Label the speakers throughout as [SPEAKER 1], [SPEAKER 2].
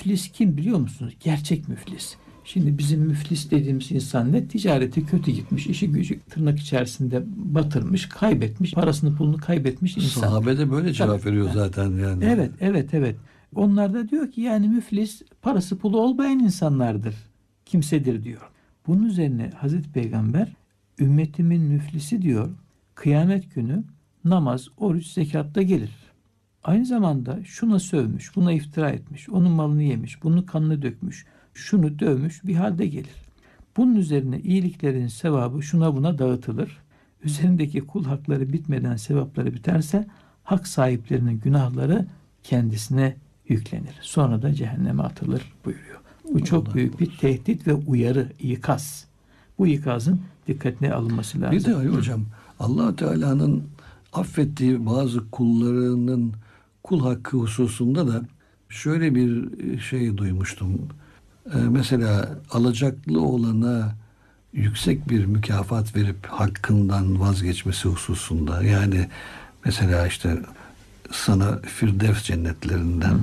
[SPEAKER 1] Müflis kim biliyor musunuz? Gerçek müflis. Şimdi bizim müflis dediğimiz insan ne? Ticareti kötü gitmiş, işi gücü tırnak içerisinde batırmış, kaybetmiş, parasını pulunu kaybetmiş insan.
[SPEAKER 2] Sahabe de böyle cevap
[SPEAKER 1] Tabii.
[SPEAKER 2] veriyor zaten yani.
[SPEAKER 1] Evet. Onlar da diyor ki yani müflis parası pulu olmayan insanlardır. Kimsedir diyor. Bunun üzerine Hazreti Peygamber ümmetimin müflisi diyor kıyamet günü namaz, oruç, zekatta gelir. Aynı zamanda şuna sövmüş, buna iftira etmiş, onun malını yemiş, bunun kanını dökmüş, şunu dövmüş bir halde gelir. Bunun üzerine iyiliklerin sevabı şuna buna dağıtılır. Üzerindeki kul hakları bitmeden sevapları biterse hak sahiplerinin günahları kendisine yüklenir. Sonra da cehenneme atılır buyuruyor. Bu çok büyük bir tehdit ve uyarı, ikaz. Bu ikazın dikkatine alınması lazım.
[SPEAKER 2] Bir de hocam Allah Teala'nın affettiği bazı kullarının kul hakkı hususunda da şöyle bir şey duymuştum. Mesela alacaklı olana yüksek bir mükafat verip hakkından vazgeçmesi hususunda. Yani mesela işte sana Firdevs cennetlerinden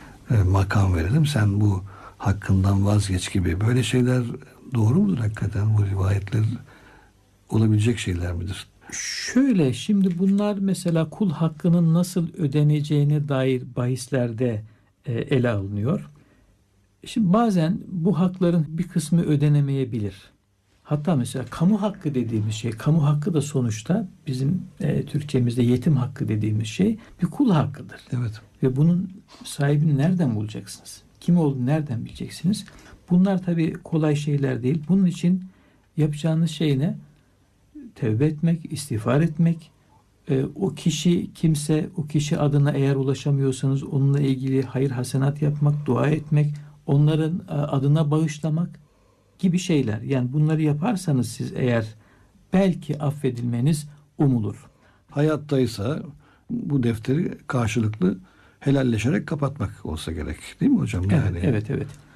[SPEAKER 2] makam verelim. Sen bu hakkından vazgeç gibi. Böyle şeyler doğru mudur hakikaten? Bu rivayetler olabilecek şeyler midir?
[SPEAKER 1] Şöyle şimdi bunlar mesela kul hakkının nasıl ödeneceğine dair bahislerde ele alınıyor. Şimdi bazen bu hakların bir kısmı ödenemeyebilir. Hatta mesela kamu hakkı dediğimiz şey, kamu hakkı da sonuçta bizim Türkçemizde yetim hakkı dediğimiz şey bir kul hakkıdır.
[SPEAKER 2] Evet.
[SPEAKER 1] Ve bunun sahibini nereden bulacaksınız? Kim olduğunu nereden bileceksiniz? Bunlar tabii kolay şeyler değil. Bunun için yapacağınız şey ne? Tevbe etmek, istiğfar etmek. O kişi kimse, o kişi adına eğer ulaşamıyorsanız onunla ilgili hayır hasenat yapmak, dua etmek, onların adına bağışlamak gibi şeyler. Yani bunları yaparsanız siz eğer belki affedilmeniz umulur.
[SPEAKER 2] Hayattaysa bu defteri karşılıklı helalleşerek kapatmak olsa gerek. Değil mi hocam? Yani.
[SPEAKER 1] Evet.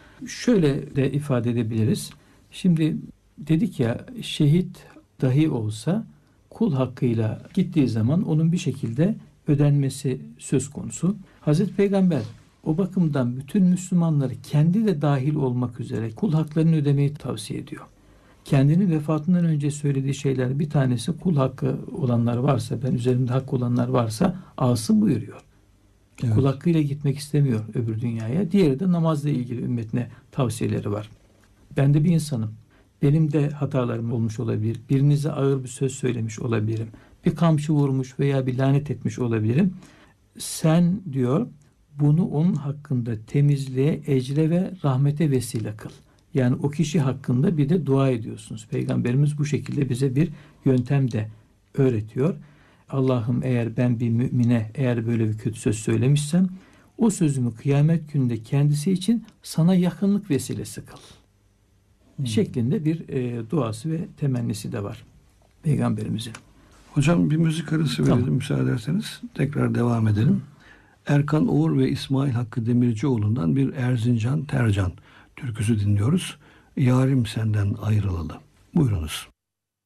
[SPEAKER 1] Şöyle de ifade edebiliriz. Şimdi dedik ya şehit dahi olsa kul hakkıyla gittiği zaman onun bir şekilde ödenmesi söz konusu. Hazreti Peygamber o bakımdan bütün Müslümanları kendi de dahil olmak üzere kul haklarını ödemeyi tavsiye ediyor. Kendinin vefatından önce söylediği şeyler bir tanesi kul hakkı olanlar varsa, ben üzerimde hak olanlar varsa alsın buyuruyor. Evet. Kul hakkıyla gitmek istemiyor öbür dünyaya. Diğeri de namazla ilgili ümmetine tavsiyeleri var. Ben de bir insanım. Benim de hatalarım olmuş olabilir. Birinize ağır bir söz söylemiş olabilirim. Bir kamçı vurmuş veya bir lanet etmiş olabilirim. Sen diyor bunu onun hakkında temizliğe, ecre ve rahmete vesile kıl. Yani o kişi hakkında bir de dua ediyorsunuz. Peygamberimiz bu şekilde bize bir yöntem de öğretiyor. Allah'ım eğer ben bir mümine eğer böyle bir kötü söz söylemişsem o sözümü kıyamet gününde kendisi için sana yakınlık vesilesi kıl. Şeklinde bir duası ve temennisi de var Peygamberimizin.
[SPEAKER 2] Hocam bir müzik arası verelim müsaade ederseniz. Tekrar devam edelim. Erkan Oğur ve İsmail Hakkı Demircioğlu'ndan bir Erzincan Tercan türküsü dinliyoruz. Yarim senden ayrılalı. Buyurunuz.